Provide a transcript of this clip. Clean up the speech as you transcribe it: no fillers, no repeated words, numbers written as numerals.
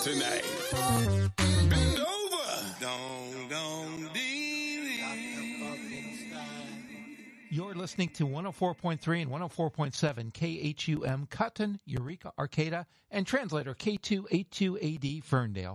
Tonight. Bend over. Don't You're listening to 104.3 and 104.7 KHUM Cotton, Eureka, Arcata, and translator K282AD Ferndale.